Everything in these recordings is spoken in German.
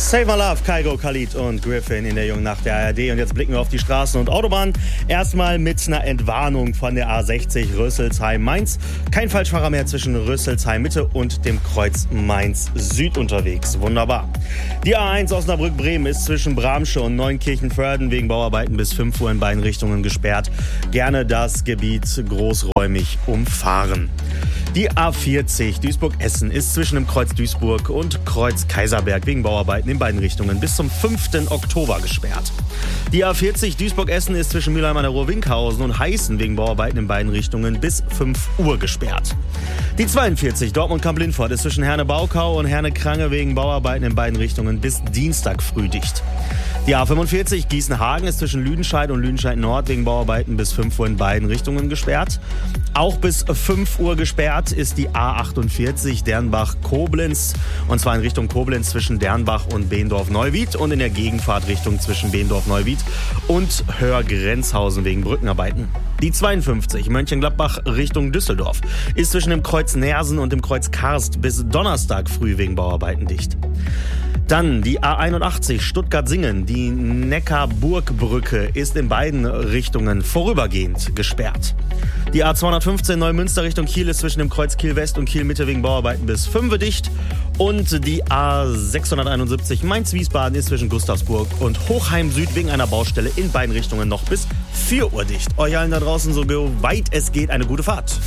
Save My Love, Kygo, Khalid und Griffin in der jungen Nacht der ARD. Und jetzt blicken wir auf die Straßen und Autobahnen. Erstmal mit einer Entwarnung von der A60 Rüsselsheim-Mainz. Kein Falschfahrer mehr zwischen Rüsselsheim-Mitte und dem Kreuz Mainz-Süd unterwegs. Wunderbar. Die A1 Osnabrück-Bremen ist zwischen Bramsche und Neunkirchen-Vörden wegen Bauarbeiten bis 5 Uhr in beiden Richtungen gesperrt. Gerne das Gebiet großräumig umfahren. Die A40 Duisburg-Essen ist zwischen dem Kreuz Duisburg und Kreuz Kaiserberg wegen Bauarbeiten in beiden Richtungen bis zum 5. Oktober gesperrt. Die A40 Duisburg-Essen ist zwischen Mülheim an der Ruhr-Winkhausen und Heißen wegen Bauarbeiten in beiden Richtungen bis 5 Uhr gesperrt. Die 42 Dortmund-Kamp-Lindfort ist zwischen Herne-Baukau und Herne-Krange wegen Bauarbeiten in beiden Richtungen bis Dienstag früh dicht. Die A45 Gießen-Hagen ist zwischen Lüdenscheid und Lüdenscheid-Nord wegen Bauarbeiten bis 5 Uhr in beiden Richtungen gesperrt. Auch bis 5 Uhr gesperrt ist die A48 Dernbach-Koblenz, und zwar in Richtung Koblenz zwischen Dernbach und Behendorf-Neuwied und in der Gegenfahrtrichtung zwischen Behendorf-Neuwied und Höhr-Grenzhausen wegen Brückenarbeiten. Die 52 Mönchengladbach Richtung Düsseldorf ist zwischen dem Kreuz Nersen und dem Kreuz Karst bis Donnerstag früh wegen Bauarbeiten dicht. Dann die A81 Stuttgart-Singen, die Neckarburgbrücke ist in beiden Richtungen vorübergehend gesperrt. Die A215 Neumünster Richtung Kiel ist zwischen dem Kreuz Kiel-West und Kiel-Mitte wegen Bauarbeiten bis 5 Uhr dicht. Und die A671 Mainz-Wiesbaden ist zwischen Gustavsburg und Hochheim-Süd wegen einer Baustelle in beiden Richtungen noch bis 4 Uhr dicht. Euch allen da draußen, so weit es geht, eine gute Fahrt.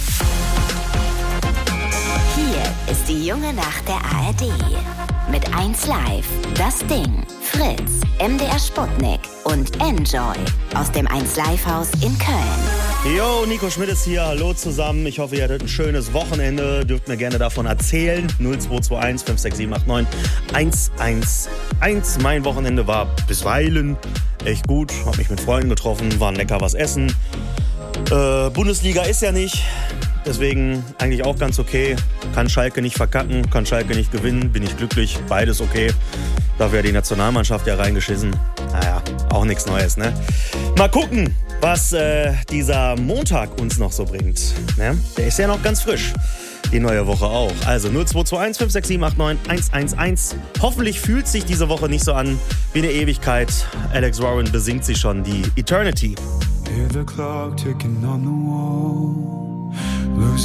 Hier ist die junge Nacht der ARD. Mit 1 Live, Das Ding, Fritz, MDR Sputnik und Enjoy aus dem 1 Live Haus in Köln. Jo, Nico Schmidt ist hier. Hallo zusammen. Ich hoffe, ihr hattet ein schönes Wochenende. Dürft mir gerne davon erzählen. 0221 56789 111. Mein Wochenende war bisweilen echt gut. Hab mich mit Freunden getroffen, waren lecker was essen. Bundesliga ist ja nicht. Deswegen eigentlich auch ganz okay. Kann Schalke nicht verkacken, kann Schalke nicht gewinnen, bin ich glücklich, beides okay. Dafür hat die Nationalmannschaft ja reingeschissen. Naja, auch nichts Neues, ne? Mal gucken, was dieser Montag uns noch so bringt. Ne? Der ist ja noch ganz frisch. Die neue Woche auch. Also 0221 56789 111. Hoffentlich fühlt sich diese Woche nicht so an wie eine Ewigkeit. Alex Warren besingt sie schon, die Eternity. Hear the clock ticking on the wall.